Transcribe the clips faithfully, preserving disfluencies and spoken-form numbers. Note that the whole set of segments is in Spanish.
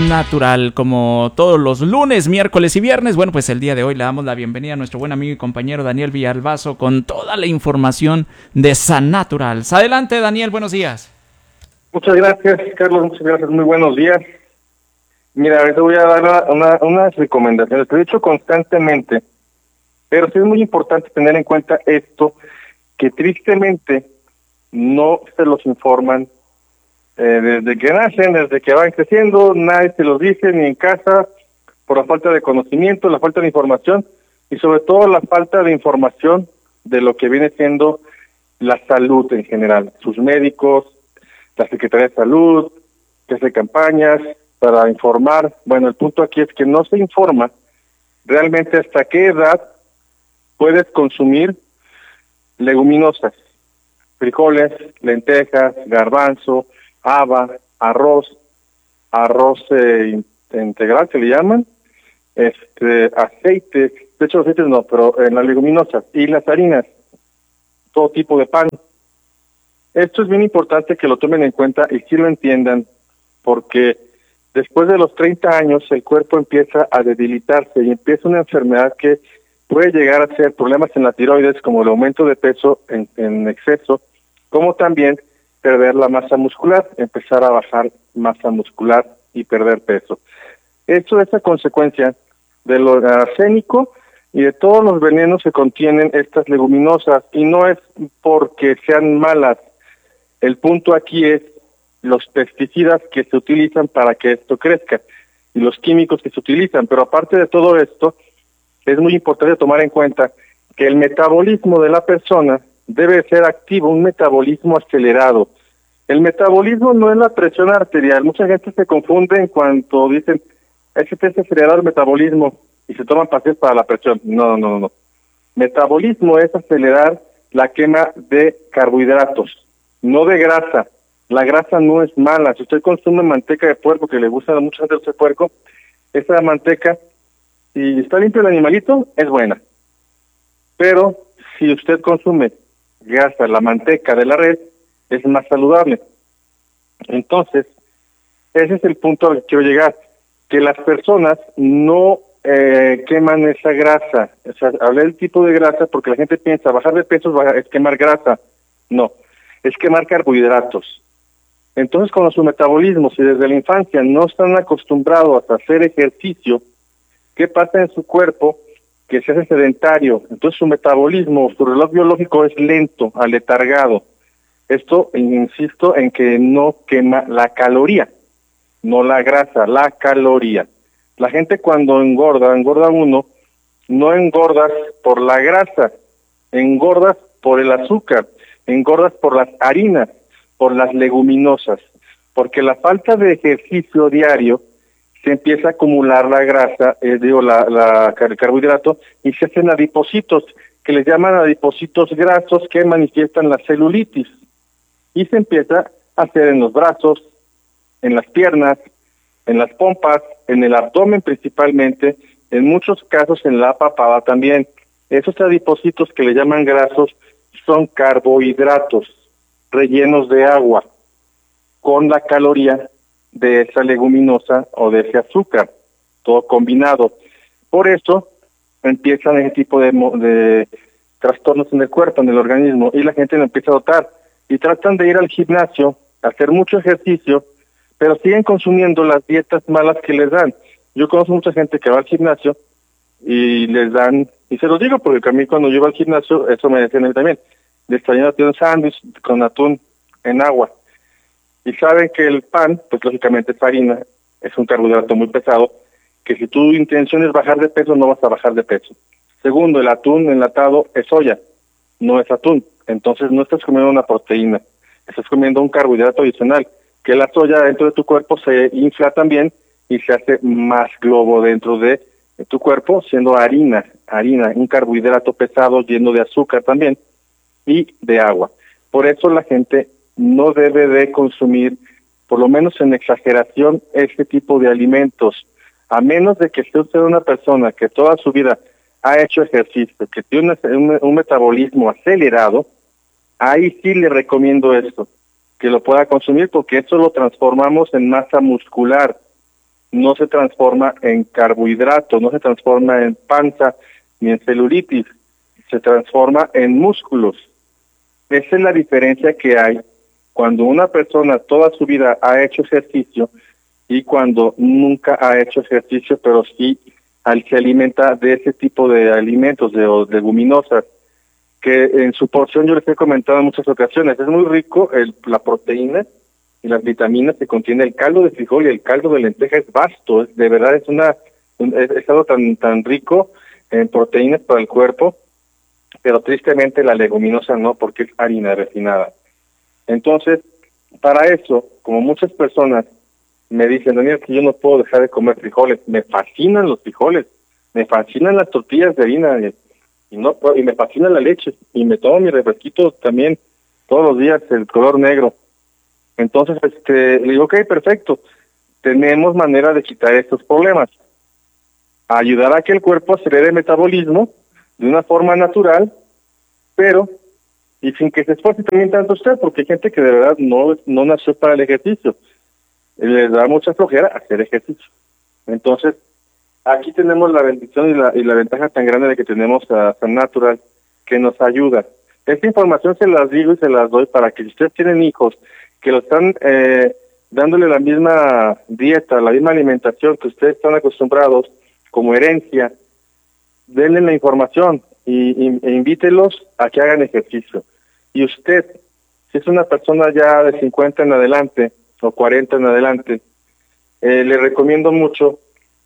San Natural, como todos los lunes, miércoles y viernes. Bueno, pues el día de hoy le damos la bienvenida a nuestro buen amigo y compañero Daniel Villalbazo con toda la información de San Natural. Adelante, Daniel, buenos días. Muchas gracias, Carlos, muchas gracias, muy buenos días. Mira, ahorita voy a dar una, unas recomendaciones, lo he dicho constantemente, pero sí es muy importante tener en cuenta esto, que tristemente no se los informan eh, desde que nacen, desde que van creciendo, nadie se los dice, ni en casa, por la falta de conocimiento, la falta de información, y sobre todo la falta de información de lo que viene siendo la salud en general, sus médicos, la Secretaría de Salud, que hace campañas para informar. Bueno, el punto aquí es que no se informa realmente hasta qué edad puedes consumir leguminosas, frijoles, lentejas, garbanzo, haba, arroz, arroz eh, integral se le llaman, este, aceites, de hecho los aceites no, pero en las leguminosas y las harinas, todo tipo de pan. Esto es bien importante que lo tomen en cuenta y sí lo entiendan, porque después de los treinta años el cuerpo empieza a debilitarse y empieza una enfermedad que puede llegar a ser problemas en la tiroides, como el aumento de peso en, en exceso, como también perder la masa muscular, empezar a bajar masa muscular y perder peso. Esto es a consecuencia de lo arsénico y de todos los venenos que contienen estas leguminosas, y no es porque sean malas. El punto aquí es los pesticidas que se utilizan para que esto crezca y los químicos que se utilizan, pero aparte de todo esto, es muy importante tomar en cuenta que el metabolismo de la persona debe ser activo, un metabolismo acelerado. El metabolismo no es la presión arterial. Mucha gente se confunde en cuanto dicen, es que es acelerar el metabolismo y se toman pastillas para la presión. No, no, no, no. Metabolismo es acelerar la quema de carbohidratos, no de grasa. La grasa no es mala. Si usted consume manteca de puerco, que le gusta a mucha gente el puerco, esa manteca, si está limpio el animalito, es buena. Pero si usted consume grasa, la manteca de la red, es más saludable. Entonces, ese es el punto al que quiero llegar, que las personas no eh, queman esa grasa. O sea, hablé del tipo de grasa porque la gente piensa, bajar de peso es quemar grasa. No, es quemar carbohidratos. Entonces, con su metabolismo, si desde la infancia no están acostumbrados a hacer ejercicio, ¿qué pasa en su cuerpo? Que se hace sedentario. Entonces su metabolismo, su reloj biológico es lento, aletargado. Esto, insisto, en que no quema la caloría, no la grasa, la caloría. La gente cuando engorda, engorda uno, no engordas por la grasa, engordas por el azúcar, engordas por las harinas, por las leguminosas, porque la falta de ejercicio diario se empieza a acumular la grasa, eh, digo, la, la el carbohidrato, y se hacen adipocitos, que les llaman adipocitos grasos, que manifiestan la celulitis, y se empieza a hacer en los brazos, en las piernas, en las pompas, en el abdomen principalmente, en muchos casos en la papada también. Esos adipocitos que le llaman grasos son carbohidratos rellenos de agua, con la caloría de esa leguminosa o de ese azúcar, todo combinado. Por eso empiezan ese tipo de, de trastornos en el cuerpo, en el organismo, y la gente lo empieza a notar. Y tratan de ir al gimnasio, hacer mucho ejercicio, pero siguen consumiendo las dietas malas que les dan. Yo conozco mucha gente que va al gimnasio y les dan, y se los digo porque a mí cuando yo iba al gimnasio, eso me decían a mí también, desayunate un sándwich con atún en agua. Y saben que el pan, pues lógicamente es harina, es un carbohidrato muy pesado, que si tu intención es bajar de peso, no vas a bajar de peso. Segundo, el atún enlatado es soya, no es atún. Entonces no estás comiendo una proteína, estás comiendo un carbohidrato adicional, que la soya dentro de tu cuerpo se infla también y se hace más globo dentro de tu cuerpo, siendo harina, harina, un carbohidrato pesado lleno de azúcar también y de agua. Por eso la gente no debe de consumir, por lo menos en exageración, este tipo de alimentos, a menos de que sea usted una persona que toda su vida ha hecho ejercicio, que tiene un, un, un metabolismo acelerado, ahí sí le recomiendo esto, que lo pueda consumir, porque eso lo transformamos en masa muscular, no se transforma en carbohidrato, no se transforma en panza ni en celulitis, se transforma en músculos. Esa es la diferencia que hay cuando una persona toda su vida ha hecho ejercicio y cuando nunca ha hecho ejercicio, pero sí al se alimenta de ese tipo de alimentos, de o leguminosas, que en su porción yo les he comentado en muchas ocasiones, es muy rico el, la proteína y las vitaminas que contiene el caldo de frijol y el caldo de lenteja es vasto, es, de verdad es una un, es, es algo tan tan rico en proteínas para el cuerpo, pero tristemente la leguminosa no, porque es harina refinada. Entonces, para eso, como muchas personas me dicen, Daniel, que yo no puedo dejar de comer frijoles, me fascinan los frijoles, me fascinan las tortillas de harina, y, y no y me fascina la leche, y me tomo mi refresquito también todos los días, el color negro. Entonces, este, le digo, ok, perfecto, tenemos manera de quitar estos problemas, ayudar a que el cuerpo acelere el metabolismo de una forma natural, pero y sin que se esfuerce también tanto usted, porque hay gente que de verdad no, no nació para el ejercicio, les da mucha flojera hacer ejercicio. Entonces, aquí tenemos la bendición y la, y la ventaja tan grande de que tenemos a San Natural, que nos ayuda. Esta información se las digo y se las doy para que si ustedes tienen hijos que lo están eh, dándole la misma dieta, la misma alimentación que ustedes están acostumbrados como herencia, denle la información y, y e invítelos a que hagan ejercicio. Y usted, si es una persona ya de cincuenta en adelante o cuarenta en adelante, eh, le recomiendo mucho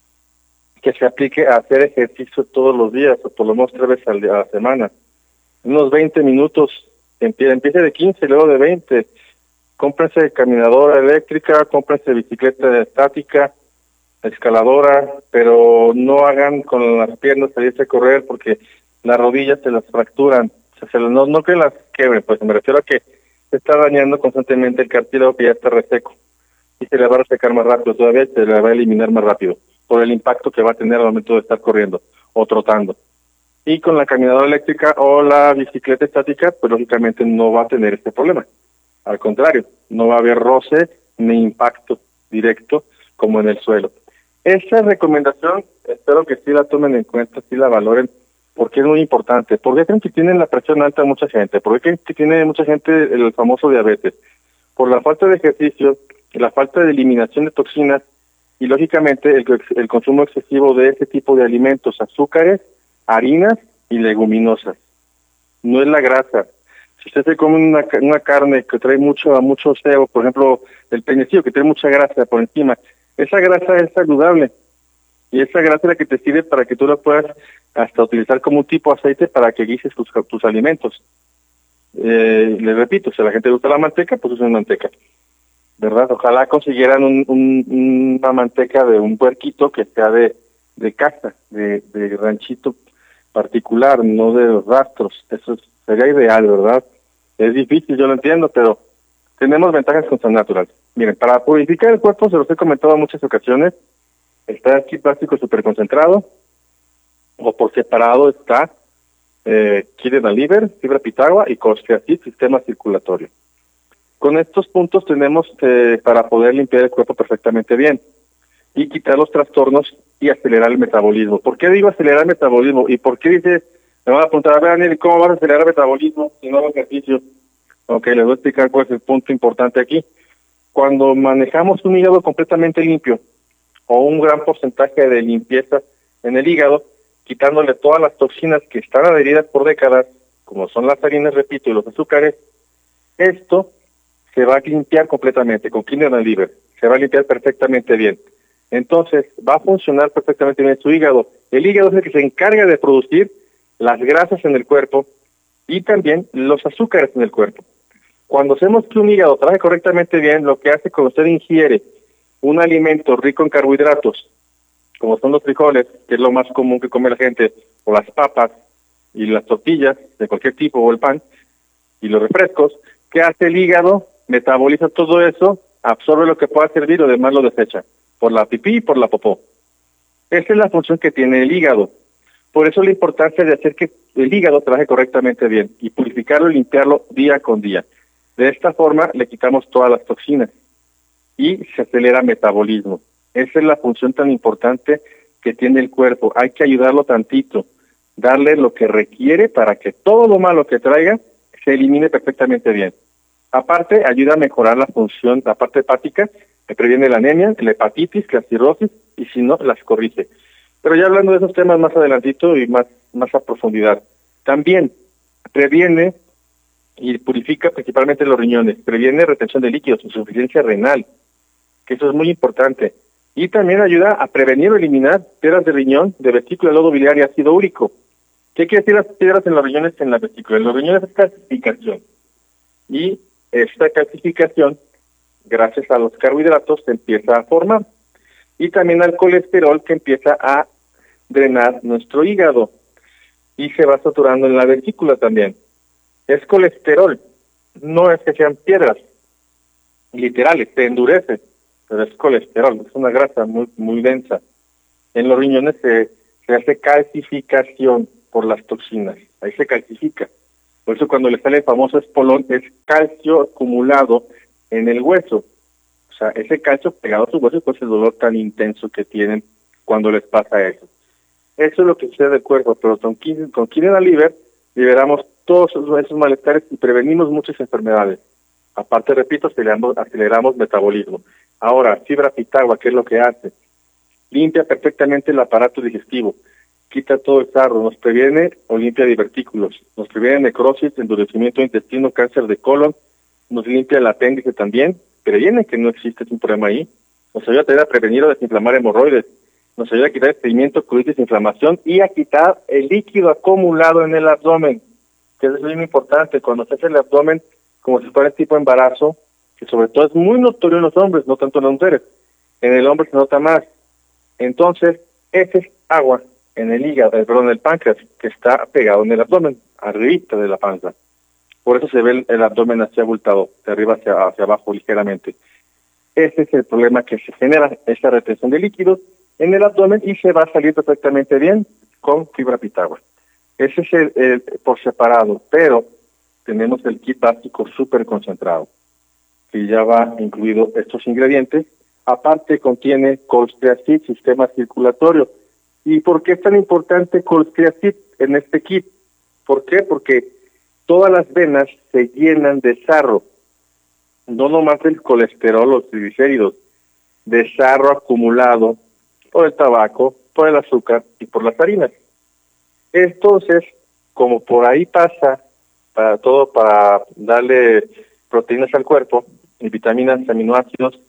que se aplique a hacer ejercicio todos los días o por lo menos tres veces a la semana. Unos veinte minutos, empie empiece de quince, luego de veinte. Cómprense caminadora eléctrica, cómprense bicicleta estática, escaladora, pero no hagan con las piernas salirse a correr porque las rodillas se las fracturan. O sea, se las, no, no que las quebren, pues me refiero a que se está dañando constantemente el cartílago que ya está reseco y se le va a resecar más rápido, todavía se le va a eliminar más rápido por el impacto que va a tener al momento de estar corriendo o trotando. Y con la caminadora eléctrica o la bicicleta estática, pues lógicamente no va a tener este problema. Al contrario, no va a haber roce ni impacto directo como en el suelo. Esa recomendación, espero que sí la tomen en cuenta, sí la valoren, porque es muy importante. ¿Por qué creen que tienen la presión alta mucha gente? ¿Por qué creen que tiene mucha gente el famoso diabetes? Por la falta de ejercicio, la falta de eliminación de toxinas y lógicamente el, el consumo excesivo de ese tipo de alimentos, azúcares, harinas y leguminosas. No es la grasa. Si usted se come una, una carne que trae mucho mucho sebo, por ejemplo, el pernil que trae mucha grasa por encima, esa grasa es saludable y esa grasa es la que te sirve para que tú la puedas hasta utilizar como un tipo de aceite para que guises tus, tus alimentos. Eh, les repito, si a la gente le gusta la manteca, pues usen manteca, ¿verdad? Ojalá consiguieran un, un, una manteca de un puerquito que sea de, de casa, de, de ranchito particular, no de los rastros. Eso sería ideal, ¿verdad? Es difícil, yo lo entiendo, pero tenemos ventajas con San Natural. Miren, para purificar el cuerpo, se los he comentado en muchas ocasiones, está aquí plástico super concentrado, o por separado está eh, Kidney Liver, fibra pitagua y Cosfeacid, sistema circulatorio. Con estos puntos tenemos eh, para poder limpiar el cuerpo perfectamente bien y quitar los trastornos y acelerar el metabolismo. ¿Por qué digo acelerar el metabolismo? ¿Y por qué dice, me van a preguntar, a ver, Daniel, ¿cómo vas a acelerar el metabolismo si no hago ejercicio? Ok, les voy a explicar cuál es el punto importante aquí. Cuando manejamos un hígado completamente limpio o un gran porcentaje de limpieza en el hígado, quitándole todas las toxinas que están adheridas por décadas, como son las harinas, repito, y los azúcares, esto se va a limpiar completamente con Kidney Liver, se va a limpiar perfectamente bien. Entonces, va a funcionar perfectamente bien su hígado. El hígado es el que se encarga de producir las grasas en el cuerpo y también los azúcares en el cuerpo. Cuando hacemos que un hígado trabaje correctamente bien, lo que hace cuando usted ingiere un alimento rico en carbohidratos, como son los frijoles, que es lo más común que come la gente, o las papas y las tortillas de cualquier tipo, o el pan, y los refrescos, ¿qué hace el hígado? Metaboliza todo eso, absorbe lo que pueda servir, o demás lo desecha, por la pipí y por la popó. Esa es la función que tiene el hígado. Por eso la importancia de hacer que el hígado trabaje correctamente bien, y purificarlo y limpiarlo día con día. De esta forma le quitamos todas las toxinas y se acelera el metabolismo. Esa es la función tan importante que tiene el cuerpo. Hay que ayudarlo tantito, darle lo que requiere para que todo lo malo que traiga se elimine perfectamente bien. Aparte, ayuda a mejorar la función, la parte hepática, que previene la anemia, la hepatitis, la cirrosis, y si no, las corrige. Pero ya hablando de esos temas más adelantito y más, más a profundidad. También previene y purifica principalmente los riñones, previene retención de líquidos, insuficiencia renal, que eso es muy importante. Y también ayuda a prevenir o eliminar piedras de riñón, de vesícula, lodo biliar y ácido úrico. ¿Qué quiere decir las piedras en los riñones en la vesícula? En los riñones es calcificación. Y esta calcificación, gracias a los carbohidratos, se empieza a formar. Y también al colesterol, que empieza a drenar nuestro hígado y se va saturando en la vesícula también. Es colesterol, no es que sean piedras literales, se endurece, pero es colesterol, es una grasa muy muy densa. En los riñones se, se hace calcificación por las toxinas, ahí se calcifica. Por eso cuando le sale el famoso espolón, es calcio acumulado en el hueso. O sea, ese calcio pegado a su hueso, pues el dolor tan intenso que tienen cuando les pasa eso. Eso es lo que sucede del cuerpo, pero con, con Quinina Liver liberamos todos esos malestares y prevenimos muchas enfermedades. Aparte, repito, aceleramos, aceleramos metabolismo. Ahora, fibra pitagua, ¿qué es lo que hace? Limpia perfectamente el aparato digestivo, quita todo el sarro, nos previene o limpia divertículos, nos previene necrosis, endurecimiento de intestino, cáncer de colon, nos limpia el apéndice también, previene que no existe un problema ahí, nos ayuda a, a prevenir o desinflamar hemorroides, nos ayuda a quitar estreñimiento, colitis, inflamación y a quitar el líquido acumulado en el abdomen, que es muy importante cuando se hace el abdomen como si fuera tipo embarazo, que sobre todo es muy notorio en los hombres, no tanto en las mujeres. En el hombre se nota más. Entonces, ese es agua en el hígado, eh, perdón, el páncreas, que está pegado en el abdomen, arriba de la panza. Por eso se ve el, el abdomen así abultado, de arriba hacia, hacia abajo ligeramente. Ese es el problema que se genera, esta retención de líquidos en el abdomen y se va a salir perfectamente bien con fibra pitagua. Ese es el, el por separado, pero tenemos el kit básico súper concentrado, que ya va incluido estos ingredientes. Aparte contiene colchicid, sistema circulatorio. ¿Y por qué es tan importante colchicid en este kit? ¿Por qué? Porque todas las venas se llenan de sarro, no nomás del colesterol o triglicéridos, de sarro acumulado por el tabaco, por el azúcar y por las harinas. Entonces, como por ahí pasa para todo, para darle proteínas al cuerpo y vitaminas, aminoácidos,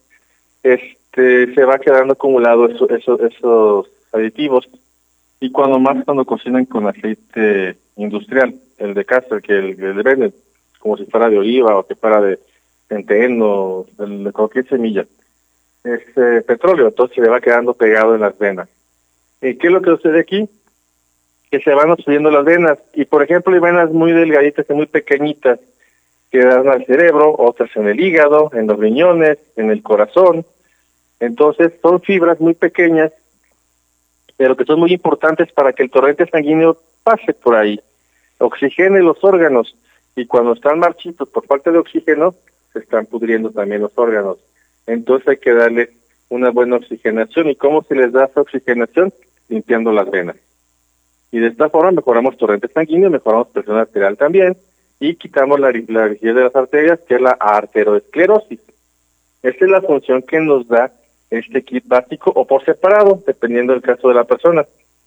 este se va quedando acumulado eso, eso, esos aditivos, y cuando más cuando cocinan con aceite industrial, el de castor, que el, el venden como si fuera de oliva o que fuera de centeno, de cualquier semilla, es eh, petróleo, entonces se le va quedando pegado en las venas. ¿Y qué es lo que sucede aquí? Que se van obstruyendo las venas, y por ejemplo hay venas muy delgaditas y muy pequeñitas que dan al cerebro, otras en el hígado, en los riñones, en el corazón. Entonces son fibras muy pequeñas, pero que son muy importantes para que el torrente sanguíneo pase por ahí, oxigene los órganos, y cuando están marchitos por falta de oxígeno, se están pudriendo también los órganos. Entonces hay que darle una buena oxigenación. ¿Y cómo se les da esa oxigenación? Limpiando las venas. Y de esta forma mejoramos torrente sanguíneo, mejoramos presión arterial también, y quitamos la, la rigidez de las arterias, que es la arteriosclerosis. Esta es la función que nos da este kit básico, o por separado, dependiendo del caso de la persona.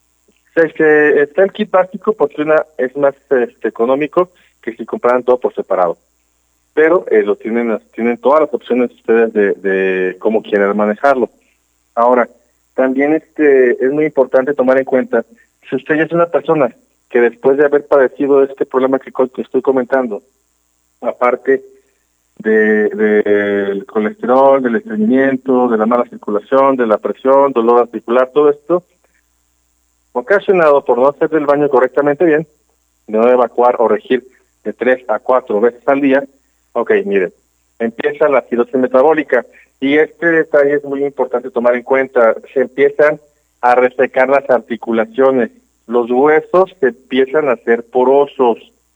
Este, está el kit básico porque una es más este, económico que si compraran todo por separado. Pero eh, lo tienen tienen todas las opciones ustedes de, de cómo quieren manejarlo. Ahora, también este es muy importante tomar en cuenta, si usted ya es una persona que después de haber padecido este problema que, que estoy comentando, aparte de, de del colesterol, del estreñimiento, de la mala circulación, de la presión, dolor articular, todo esto, ocasionado por no hacer el baño correctamente bien, de no evacuar o regir de tres a cuatro veces al día, ok, miren, empieza la acidosis metabólica, y este detalle es muy importante tomar en cuenta. Se empiezan a resecar las articulaciones, los huesos se empiezan a hacer porosos,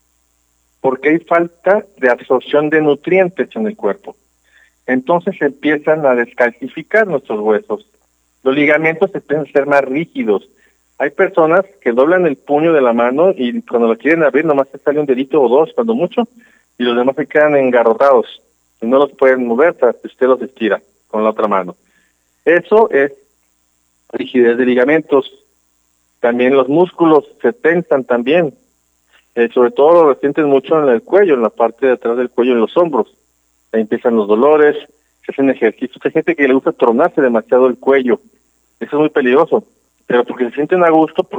porque hay falta de absorción de nutrientes en el cuerpo. Entonces empiezan a descalcificar nuestros huesos, Los ligamentos se empiezan a ser más rígidos. Hay personas que doblan el puño de la mano y cuando lo quieren abrir nomás se sale un dedito o dos, cuando mucho, y los demás se quedan engarrotados y no los pueden mover hasta que usted los estira con la otra mano. Eso es rigidez de ligamentos. También los músculos se tensan también, eh, sobre todo lo resienten mucho en el cuello, en la parte de atrás del cuello, en los hombros. Ahí empiezan los dolores, se hacen ejercicios. Hay gente que le gusta tronarse demasiado el cuello. Eso es muy peligroso, pero porque se sienten a gusto,